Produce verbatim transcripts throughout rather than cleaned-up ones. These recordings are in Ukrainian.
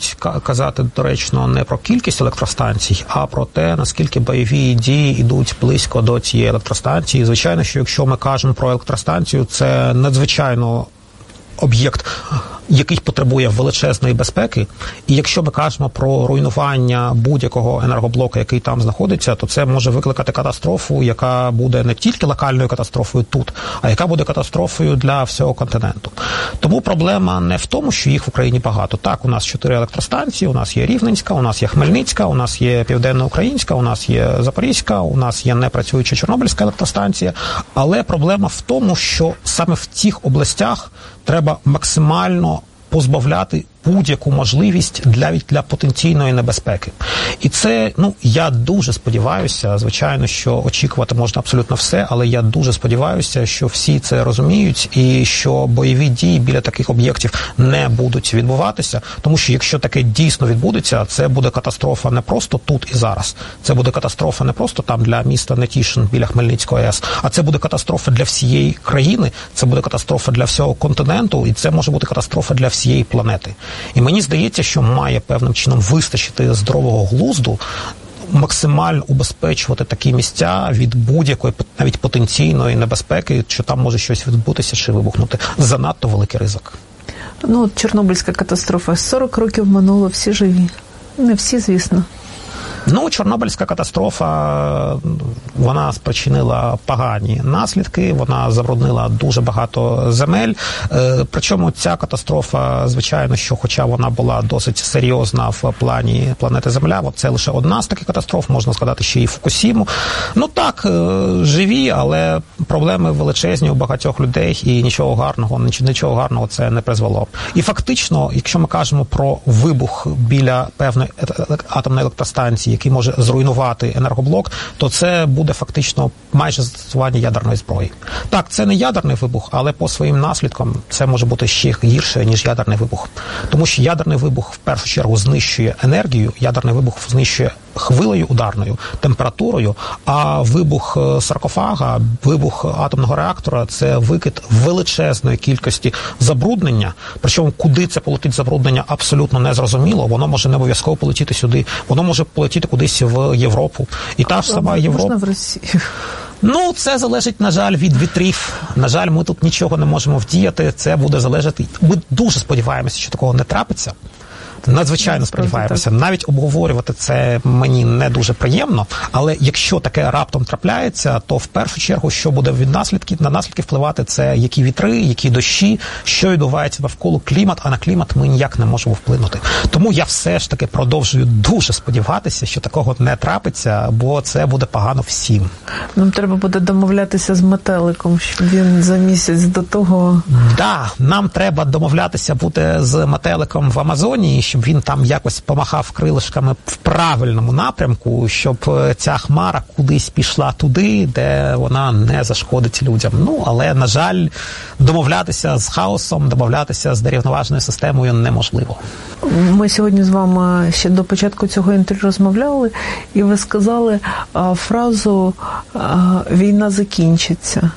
мабуть, казати доречно не про кількість електростанцій, а про те, наскільки бойові дії йдуть близько до цієї електростанції. Звичайно, що якщо ми кажемо про електростанцію, це надзвичайно об'єкт, який потребує величезної безпеки. І якщо ми кажемо про руйнування будь-якого енергоблоку, який там знаходиться, то це може викликати катастрофу, яка буде не тільки локальною катастрофою тут, а яка буде катастрофою для всього континенту. Тому проблема не в тому, що їх в Україні багато. Так, у нас чотири електростанції, у нас є Рівненська, у нас є Хмельницька, у нас є Південноукраїнська, у нас є Запорізька, у нас є непрацююча Чорнобильська електростанція. Але проблема в тому, що саме в цих областях треба максимально позбавляти будь-яку можливість для, для потенційної небезпеки. І це, ну, я дуже сподіваюся, звичайно, що очікувати можна абсолютно все, але я дуже сподіваюся, що всі це розуміють і що бойові дії біля таких об'єктів не будуть відбуватися, тому що якщо таке дійсно відбудеться, це буде катастрофа не просто тут і зараз. Це буде катастрофа не просто там для міста Нетішин біля Хмельницької АЕС, а це буде катастрофа для всієї країни, це буде катастрофа для всього континенту, і це може бути катастрофа для всієї планети. І мені здається, що має певним чином вистачити здорового глузду максимально убезпечувати такі місця від будь-якої, навіть потенційної небезпеки, що там може щось відбутися чи вибухнути. Занадто великий ризик. Ну, от Чорнобильська катастрофа. сорок років минуло, всі живі. Не всі, звісно. Ну, Чорнобильська катастрофа, вона спричинила погані наслідки, вона забруднила дуже багато земель. Причому ця катастрофа, звичайно, що хоча вона була досить серйозна в плані планети Земля, це лише одна з таких катастроф, можна сказати, ще і Фукусіму. Ну так, живі, але проблеми величезні у багатьох людей, і нічого гарного, нічого гарного це не призвело. І фактично, якщо ми кажемо про вибух біля певної атомної електростанції, який може зруйнувати енергоблок, то це буде фактично майже застосування ядерної зброї. Так, це не ядерний вибух, але по своїм наслідкам це може бути ще гірше, ніж ядерний вибух. Тому що ядерний вибух в першу чергу знищує енергію, ядерний вибух знищує хвилею ударною, температурою, а вибух саркофага, вибух атомного реактора – це викид величезної кількості забруднення. Причому куди це полетить забруднення абсолютно незрозуміло. Воно може не обов'язково полетіти сюди, воно може полетіти кудись в Європу. І та ж сама Європа... Можна в Росію? Ну, це залежить, на жаль, від вітрів. На жаль, ми тут нічого не можемо вдіяти. Це буде залежати... Ми дуже сподіваємося, що такого не трапиться. Надзвичайно сподіваємося. Навіть обговорювати це мені не дуже приємно, але якщо таке раптом трапляється, то в першу чергу, що буде від наслідків, на наслідки впливати, це які вітри, які дощі, що відбувається навколо клімат, а на клімат ми ніяк не можемо вплинути. Тому я все ж таки продовжую дуже сподіватися, що такого не трапиться, бо це буде погано всім. Нам треба буде домовлятися з метеликом, щоб він за місяць до того... Так, да, нам треба домовлятися бути з метеликом в Амазонії, щоб він там якось помахав крилишками в правильному напрямку, щоб ця хмара кудись пішла туди, де вона не зашкодить людям. Ну, але, на жаль, домовлятися з хаосом, домовлятися з нерівноважною системою неможливо. Ми сьогодні з вами ще до початку цього інтерв'ю розмовляли, і ви сказали а, фразу а, «війна закінчиться».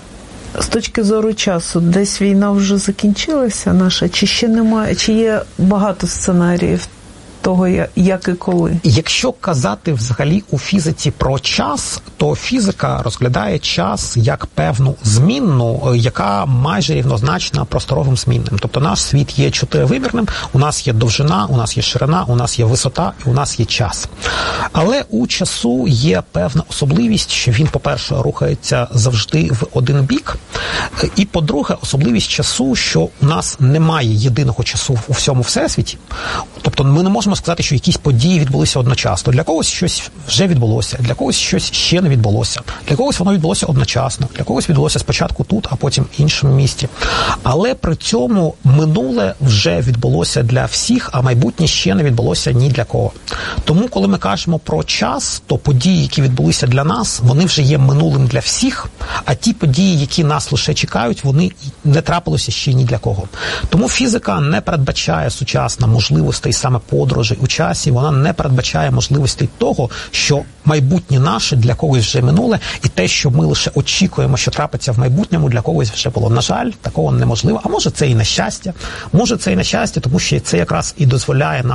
З точки зору часу, десь війна вже закінчилася наша, чи ще немає, чи є багато сценаріїв того, як і коли? Якщо казати взагалі у фізиці про час, то фізика розглядає час як певну змінну, яка майже рівнозначна просторовим змінним. Тобто наш світ є чотиривимірним, у нас є довжина, у нас є ширина, у нас є висота і у нас є час. Але у часу є певна особливість, що він, по-перше, рухається завжди в один бік, і, по-друге, особливість часу, що у нас немає єдиного часу у всьому всесвіті. Тобто ми не можемо сказати, що якісь події відбулися одночасно. Для когось щось вже відбулося, для когось щось ще не відбулося. Для когось воно відбулося одночасно, для когось відбулося спочатку тут, а потім в іншому місті. Але при цьому минуле вже відбулося для всіх, а майбутнє ще не відбулося ні для кого. Тому, коли ми кажемо про час, то події, які відбулися для нас, вони вже є минулим для всіх, а ті події, які нас лише чекають, вони не трапилися ще ні для кого. Тому фізика не передбачає сучасна можливостей саме подорожей у часі, вона не передбачає можливостей того, що майбутнє наше для когось вже минуле, і те, що ми лише очікуємо, що трапиться в майбутньому, для когось вже було. На жаль, такого неможливо. А може це і на щастя. Може це і на щастя, тому що це якраз і дозволяє нам